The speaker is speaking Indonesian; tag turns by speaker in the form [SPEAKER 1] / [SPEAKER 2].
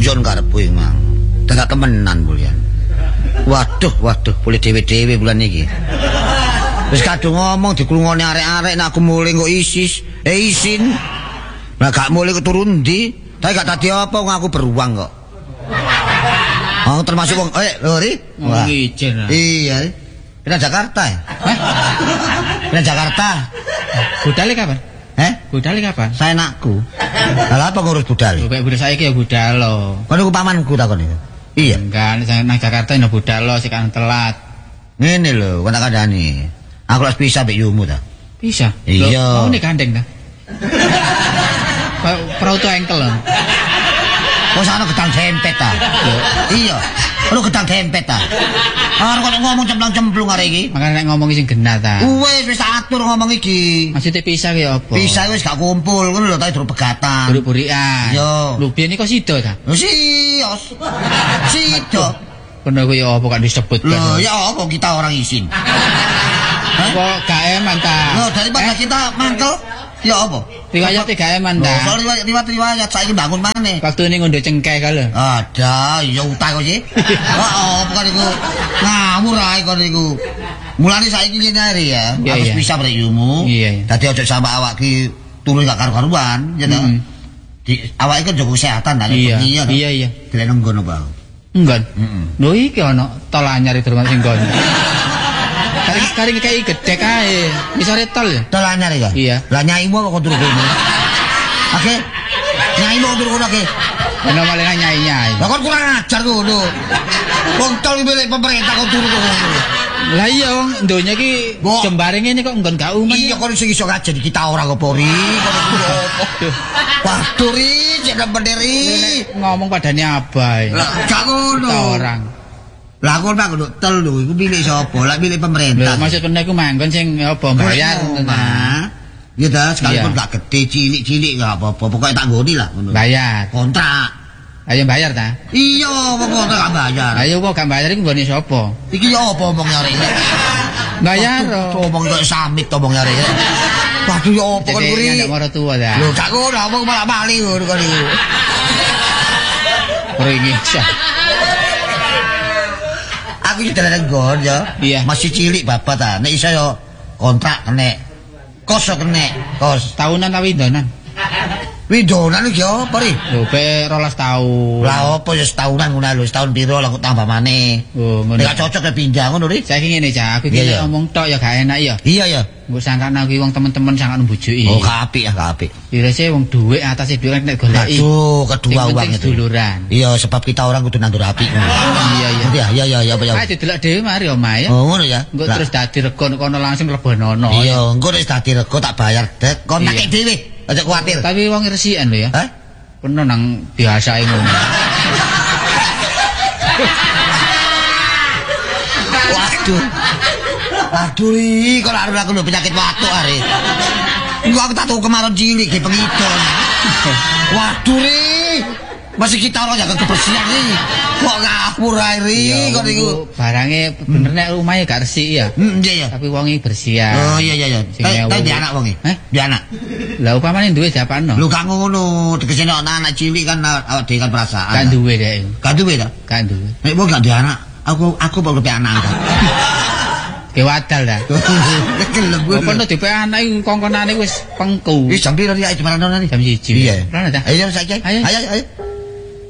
[SPEAKER 1] guyon karepku iki mang. Dadak temenan bulian. Waduh, boleh dhewe-dhewe bulan iki. Wis kadung ngomong dikrungoni arek-arek nek aku mulih kok isin. Lah gak mulih keturun ndi? Tapi gak tadi apa ngaku beruang kok. Oh, termasuk wong lho ri.
[SPEAKER 2] Wah, ijen.
[SPEAKER 1] Iya. Pindah Jakarta ya?
[SPEAKER 2] Hah?
[SPEAKER 1] Pindah Jakarta.
[SPEAKER 2] Budale kapan? Budale kapan?
[SPEAKER 1] Saya anakku. Lah apa ngurus budal?
[SPEAKER 2] Lho, budal saiki ya budal lo.
[SPEAKER 1] Kon niku pamanku takon iki. Iya.
[SPEAKER 2] Enggak, nang Jakarta ya budal lo sik kan telat.
[SPEAKER 1] Ngene lho, kon tak kandhani. Aku lek bisa mbek yumu ta.
[SPEAKER 2] Bisa?
[SPEAKER 1] Iya.
[SPEAKER 2] Mau nih gandeng ta? Prauto engkel lho.
[SPEAKER 1] Kok sana gedang dempet ta? Iya. Lu gedang dempet ta? Arep kok ngomong cemplung-cemplung arek iki.
[SPEAKER 2] Makane nek ngomong sing genah ta.
[SPEAKER 1] Wis atur ngomong iki.
[SPEAKER 2] Maksudnya pisah ki apa?
[SPEAKER 1] Pisah wis gak kumpul ngono lho, tapi durung pegatan.
[SPEAKER 2] Durung burikan.
[SPEAKER 1] Yo.
[SPEAKER 2] Lho biyen iki kok sida ta?
[SPEAKER 1] Lho sios. Sida.
[SPEAKER 2] Kono ku ya apa kan disebut kan.
[SPEAKER 1] Lho ya apa kita orang isin.
[SPEAKER 2] Kok gak eman ta?
[SPEAKER 1] Lho daripada kita mangkel ya apa?
[SPEAKER 2] Riwayat gak eman ta?
[SPEAKER 1] Soal riwayat saiki bangun maneh.
[SPEAKER 2] Waktu ini ngondo cengkeh kali.
[SPEAKER 1] Ada, ya utang kok sih. Apa kan iku ngawur ae kon iku. Mulane saiki ngene ae ya. Harus bisa brek ilmu. Dadi ojo sampe awak ki turu gak karu-karuan, ya ta. Di awake kan jaga kesehatan ta.
[SPEAKER 2] Iya.
[SPEAKER 1] Delek nang ngono bae.
[SPEAKER 2] Enggak. Lho iki ana tol anyar durung sing nggon. Kari kayak gede kae. Misore tol ya?
[SPEAKER 1] Tol anyar ya?
[SPEAKER 2] Iya.
[SPEAKER 1] Lah nyaimu kok turu kene. Oke. Nyaimu turu kono oke.
[SPEAKER 2] Ana malah nyai.
[SPEAKER 1] Lah kon kurang ajar ngono. Wong tol milik pemerintah kok turu kono.
[SPEAKER 2] Lah iya wong donya iki jembare ngene kok nggon gak uman.
[SPEAKER 1] Iya kon sing iso ngajeni kita ora kok pori. Waduh ri, cek benderi.
[SPEAKER 2] Ngomong padane abae.
[SPEAKER 1] Lah gak ngono.
[SPEAKER 2] Kita orang.
[SPEAKER 1] Lah kon pak nduk tel lho, iku milik sapa? Lah milik pemerintah.
[SPEAKER 2] Lha maksud kene iku manggon sing apa bayar tenan.
[SPEAKER 1] Ya ta, sekalipun gak gede, cilik-cilik gak apa-apa, pokoke tak nggoni lah ngono.
[SPEAKER 2] Bayar.
[SPEAKER 1] Kontrak.
[SPEAKER 2] Ayo bayar ta?
[SPEAKER 1] Iya, kok kontrak gak bayar.
[SPEAKER 2] Ayo kok gak bayar iku nggone sapa?
[SPEAKER 1] Iki ya apa omong arek iki?
[SPEAKER 2] Bayar.
[SPEAKER 1] Omong kok samit omong arek iki. Waduh ya apa kon kuri?
[SPEAKER 2] Ndak marah tua ta.
[SPEAKER 1] Lho gak ngono, omong malah bali ngono kon iku.
[SPEAKER 2] Ringi.
[SPEAKER 1] Aku iki dalan nggon ya. Masih cilik bapak ta. Nek iso yo kontrak kene. Kos kene. Kos
[SPEAKER 2] tahunan ta windonan?
[SPEAKER 1] Windonan iki apa ri?
[SPEAKER 2] Lho pe 12 tahun.
[SPEAKER 1] Lah opo ya setahunan ngono lho, setahun piro lah kok tambah maneh.
[SPEAKER 2] Oh, ngono.
[SPEAKER 1] Nek cocok ke pindah ngono ri.
[SPEAKER 2] Saiki ngene Cak, aku iki ngomong tok ya gak enak ya.
[SPEAKER 1] Iya ya.
[SPEAKER 2] Mbok sangkane aku wong temen-temen sangat mbujuki.
[SPEAKER 1] Oh, gak apik ya, gak apik.
[SPEAKER 2] Direse wong dhuwit atase dhuwit nek goleki.
[SPEAKER 1] Aduh, kedua uang itu.
[SPEAKER 2] Duluran.
[SPEAKER 1] Iya, sebab kita orang kudu nandur apik.
[SPEAKER 2] Iya.
[SPEAKER 1] Iya, apa ya.
[SPEAKER 2] Ayo didelok dhewe mari omahe ya.
[SPEAKER 1] Oh, ngono ya.
[SPEAKER 2] Engko terus dadi rego kono langsung lebonono.
[SPEAKER 1] Iya, engko nek dadi rego tak bayar dek. Kon nek dhewe, aja kuwatir.
[SPEAKER 2] Tapi wong resikan lho ya.
[SPEAKER 1] Hah?
[SPEAKER 2] Peno nang biasae ngono.
[SPEAKER 1] Waduh ri, kok arep aku lho penyakit watuk are. Engko aku tak tau kemaron cilik ge pengidon. Waduh ri. Masih kita ora jaga kebersihan ri. Kok ngapur ae ri kok niku.
[SPEAKER 2] Barange bener nek omahe gak resik ya.
[SPEAKER 1] Iya.
[SPEAKER 2] Tapi wonge bersihan.
[SPEAKER 1] Oh iya. Tapi dia anak wonge. Dia anak.
[SPEAKER 2] Lah upamane duwe diapakno?
[SPEAKER 1] Lho gak ngono, tegese nek anak cilik kan awak dhewe kan perasaan.
[SPEAKER 2] Gak duwe dek.
[SPEAKER 1] Gak duwe ta?
[SPEAKER 2] Gak duwe.
[SPEAKER 1] Nek wong gak duwe anak, aku baru pe anak.
[SPEAKER 2] Ke wadal dah.
[SPEAKER 1] Kelebur.
[SPEAKER 2] Apa nek dipe anak iki kongkonane wis pengku.
[SPEAKER 1] Wis jam piro ya jam 1
[SPEAKER 2] Jam 1.
[SPEAKER 1] Iya.
[SPEAKER 2] Rana ta?
[SPEAKER 1] Ayo saiki. Ayo.